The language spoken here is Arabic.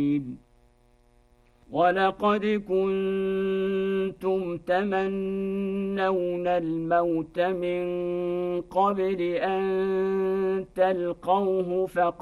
ولقد كنتم تمنون الموت من قبل أن تلقوه